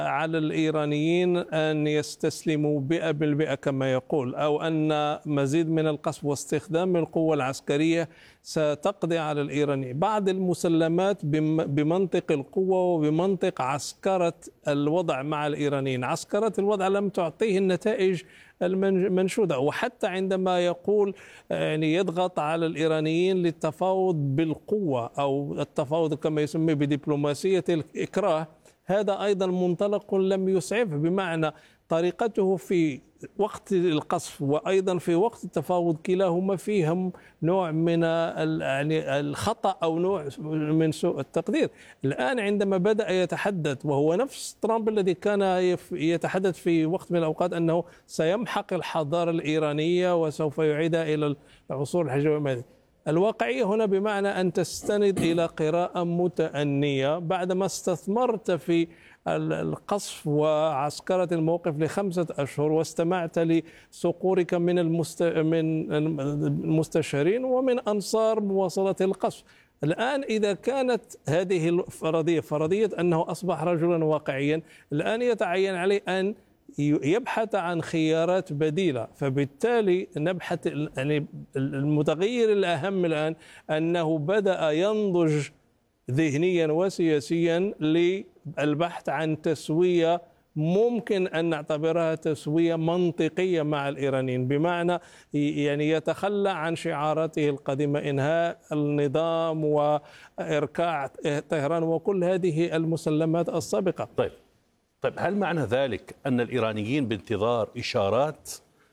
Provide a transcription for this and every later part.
على الإيرانيين أن يستسلموا 100% كما يقول، أو أن مزيد من القصف واستخدام القوة العسكرية ستقضي على الإيرانيين. بعض المسلمات بمنطق القوة وبمنطق عسكرة الوضع مع الإيرانيين. عسكرة الوضع لم تعطيه النتائج المنشودة، وحتى عندما يقول يعني يضغط على الإيرانيين للتفاوض بالقوة أو التفاوض كما يسمى بدبلوماسية الإكراه، هذا أيضا منطلق لم يسعفه، بمعنى طريقته في وقت القصف وأيضا في وقت التفاوض كلاهما فيهم نوع من يعني الخطأ أو نوع من سوء التقدير. الآن عندما بدأ يتحدث، وهو نفس ترامب الذي كان يتحدث في وقت من الأوقات أنه سيمحق الحضارة الإيرانية وسوف يعيدها إلى العصور الحجرية، الواقعية هنا بمعنى أن تستند إلى قراءة متأنية بعدما استثمرت في القصف وعسكرة الموقف ل5 أشهر، واستمعت لصقورك من المستشارين ومن أنصار مواصلة القصف. الآن إذا كانت هذه الفرضية فرضية أنه أصبح رجلا واقعيا، الآن يتعين عليه أن يبحث عن خيارات بديلة. فبالتالي نبحث، يعني المتغير الأهم الآن أنه بدأ ينضج ذهنيا وسياسيا للبحث عن تسوية ممكن أن نعتبرها تسوية منطقية مع الإيرانيين، بمعنى يعني يتخلى عن شعاراته القديمة إنهاء النظام وإركاع طهران وكل هذه المسلمات السابقة. طيب هل معنى ذلك أن الإيرانيين بانتظار إشارات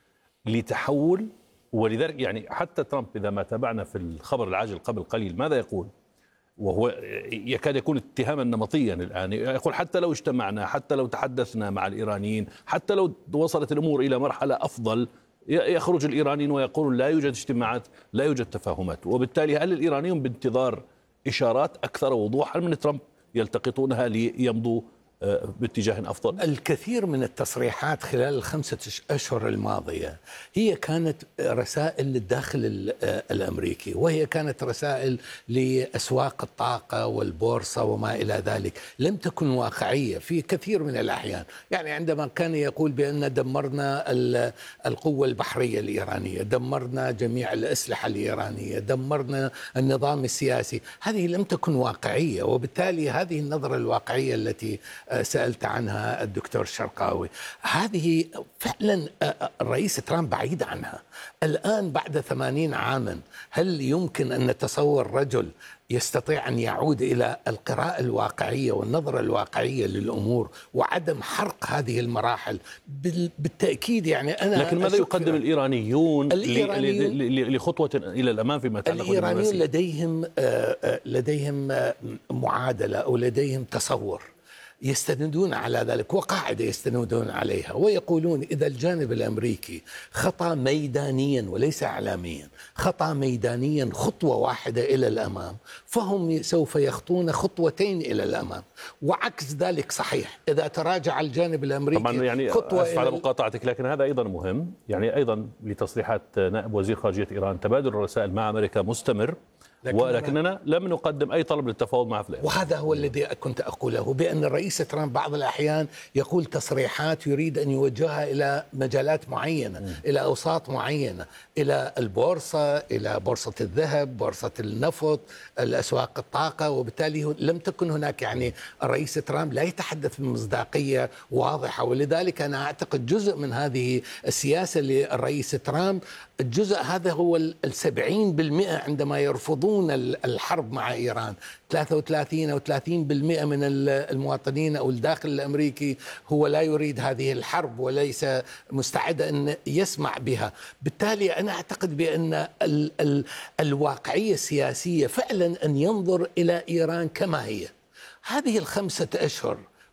لتحول؟ ولذلك يعني حتى ترامب إذا ما تابعنا في الخبر العاجل قبل قليل ماذا يقول؟ وهو يكاد يكون اتهاما نمطيا الآن، يقول حتى لو اجتمعنا، حتى لو تحدثنا مع الإيرانيين، حتى لو وصلت الأمور إلى مرحلة أفضل، يخرج الإيرانيين ويقولون لا يوجد اجتماعات، لا يوجد تفاهمات. وبالتالي هل الإيرانيون بانتظار إشارات أكثر وضوحا من ترامب يلتقطونها ليمضوا باتجاه أفضل؟ الكثير من التصريحات خلال ال5 أشهر الماضية هي كانت رسائل للداخل الأمريكي، وهي كانت رسائل لأسواق الطاقة والبورصة وما إلى ذلك، لم تكن واقعية في كثير من الأحيان. يعني عندما كان يقول بأن دمرنا القوة البحرية الإيرانية، دمرنا جميع الأسلحة الإيرانية، دمرنا النظام السياسي، هذه لم تكن واقعية. وبالتالي هذه النظرة الواقعية التي سألت عنها الدكتور الشرقاوي، هذه فعلا الرئيس ترامب بعيد عنها. الآن بعد 80 عاما هل يمكن أن نتصور رجل يستطيع أن يعود إلى القراءة الواقعية والنظرة الواقعية للأمور وعدم حرق هذه المراحل؟ بالتأكيد يعني أنا لكن ماذا يقدم الإيرانيون لخطوة إلى الأمام فيما يتعلق الإيرانيون لديهم معادلة أو لديهم تصور يستندون على ذلك وقاعدة يستندون عليها، ويقولون إذا الجانب الأمريكي خطأ ميدانيا وليس إعلاميا، خطأ ميدانيا خطوة واحدة إلى الأمام، فهم سوف يخطون خطوتين إلى الأمام. وعكس ذلك صحيح إذا تراجع الجانب الأمريكي طبعا. يعني خطوة أسف على مقاطعتك، لكن هذا أيضا مهم. يعني أيضا لتصريحات نائب وزير خارجية إيران تبادل الرسائل مع أمريكا مستمر، ولكننا لم نقدم أي طلب للتفاوض مع فلان. وهذا هو الذي كنت أقوله، بأن الرئيس ترامب بعض الأحيان يقول تصريحات يريد أن يوجهها إلى مجالات معينة، إلى أوساط معينة، إلى البورصة، إلى بورصة الذهب، بورصة النفط، الأسواق الطاقة. وبالتالي لم تكن هناك، يعني الرئيس ترامب لا يتحدث بمصداقية واضحة. ولذلك أنا أعتقد جزء من هذه السياسة للرئيس ترامب، الجزء هذا هو 70% عندما يرفضون الحرب مع إيران. 33 أو 30% من المواطنين أو الداخل الأمريكي هو لا يريد هذه الحرب وليس مستعد أن يسمع بها. بالتالي أنا أعتقد بأن الواقعية السياسية فعلا أن ينظر إلى إيران كما هي. هذه ال5 أشهر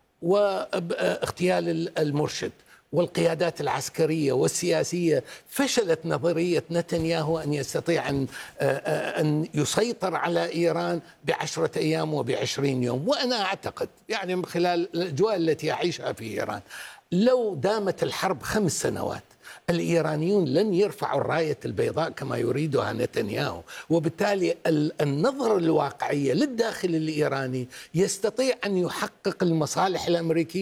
واغتيال المرشد والقيادات العسكرية والسياسية، فشلت نظرية نتنياهو أن يستطيع أن يسيطر على إيران ب10 أيام وب20 يوم. وأنا أعتقد يعني من خلال الأجواء التي يعيشها في إيران، لو دامت الحرب 5 سنوات الإيرانيون لن يرفعوا الراية البيضاء كما يريدها نتنياهو. وبالتالي النظرة الواقعية للداخل الإيراني يستطيع أن يحقق المصالح الأمريكية